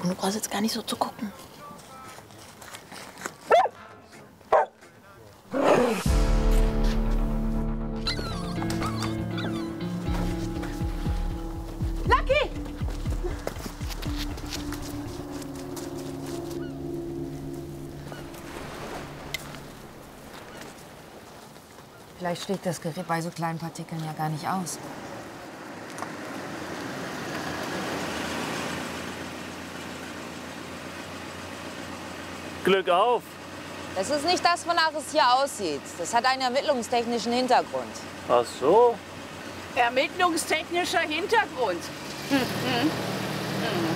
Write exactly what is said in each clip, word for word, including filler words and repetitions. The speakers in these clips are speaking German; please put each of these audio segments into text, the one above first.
Komm, du brauchst jetzt gar nicht so zu gucken. Lucky! Vielleicht schlägt das Gerät bei so kleinen Partikeln ja gar nicht aus. Glück auf! Das ist nicht das, wonach es hier aussieht. Das hat einen ermittlungstechnischen Hintergrund. Ach so? Ermittlungstechnischer Hintergrund. Hm, hm. Hm.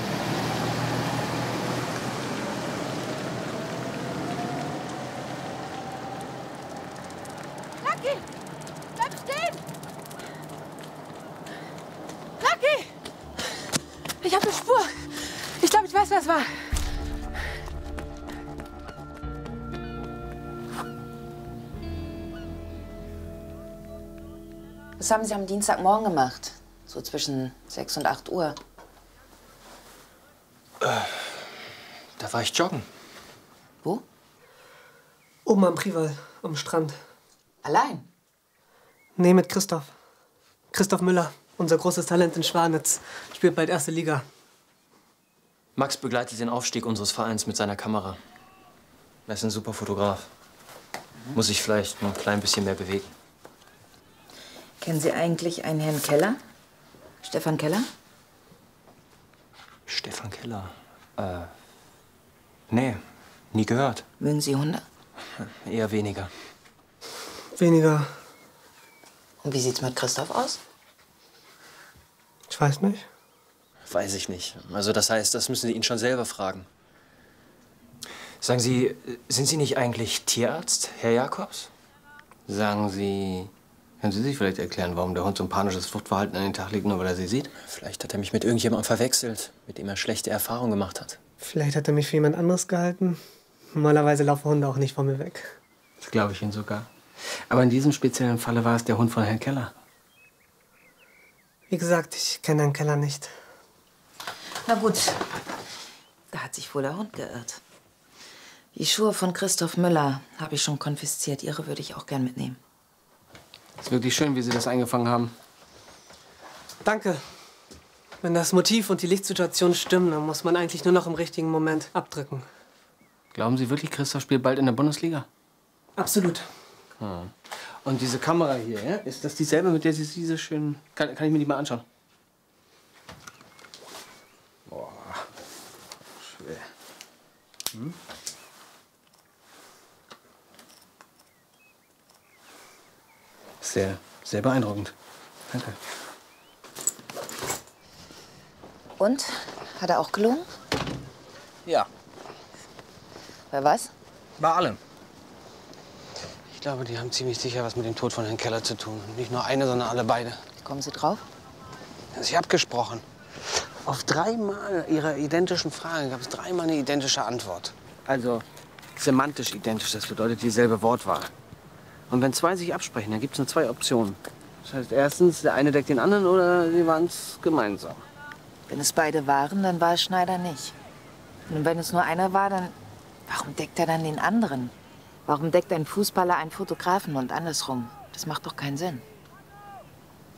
Lucky! Bleib stehen! Lucky! Ich habe eine Spur. Ich glaube, ich weiß, wer es war. Was haben Sie am Dienstagmorgen gemacht? So zwischen sechs und acht Uhr. Äh, da war ich joggen. Wo? Oben am Prival, am Strand. Allein? Nee, mit Christoph. Christoph Müller, unser großes Talent in Schwanitz. Spielt bald erste Liga. Max begleitet den Aufstieg unseres Vereins mit seiner Kamera. Er ist ein super Fotograf. Mhm. Muss sich vielleicht ein klein bisschen mehr bewegen. Kennen Sie eigentlich einen Herrn Keller? Stefan Keller? Stefan Keller? Äh, nee, nie gehört. Mögen Sie Hunde? Eher weniger. Weniger. Und wie sieht's mit Christoph aus? Ich weiß nicht. Weiß ich nicht. Also das heißt, das müssen Sie ihn schon selber fragen. Sagen Sie, sind Sie nicht eigentlich Tierarzt, Herr Jakobs? Sagen Sie, können Sie sich vielleicht erklären, warum der Hund so ein panisches Fluchtverhalten an den Tag legt, nur weil er Sie sieht? Vielleicht hat er mich mit irgendjemandem verwechselt, mit dem er schlechte Erfahrungen gemacht hat. Vielleicht hat er mich für jemand anderes gehalten. Normalerweise laufen Hunde auch nicht von mir weg. Das glaube ich Ihnen sogar. Aber in diesem speziellen Falle war es der Hund von Herrn Keller. Wie gesagt, ich kenne Herrn Keller nicht. Na gut, da hat sich wohl der Hund geirrt. Die Schuhe von Christoph Müller habe ich schon konfisziert. Ihre würde ich auch gern mitnehmen. Ist wirklich schön, wie Sie das eingefangen haben. Danke. Wenn das Motiv und die Lichtsituation stimmen, dann muss man eigentlich nur noch im richtigen Moment abdrücken. Glauben Sie wirklich, Christoph spielt bald in der Bundesliga? Absolut. Hm. Und diese Kamera hier, ja? Ist das dieselbe, mit der Sie diese schön... Kann, kann ich mir die mal anschauen? Boah, schwer. Hm? Sehr, sehr beeindruckend. Danke. Und? Hat er auch gelogen? Ja. Bei was? Bei allem. Ich glaube, die haben ziemlich sicher was mit dem Tod von Herrn Keller zu tun. Nicht nur eine, sondern alle beide. Wie kommen Sie drauf? Das ist abgesprochen. Auf dreimal Ihrer identischen Fragen gab es dreimal eine identische Antwort. Also semantisch identisch, das bedeutet dieselbe Wortwahl. Und wenn zwei sich absprechen, dann gibt es nur zwei Optionen. Das heißt, erstens, der eine deckt den anderen oder sie waren es gemeinsam. Wenn es beide waren, dann war es Schneider nicht. Und wenn es nur einer war, dann... Warum deckt er dann den anderen? Warum deckt ein Fußballer einen Fotografen und andersrum? Das macht doch keinen Sinn.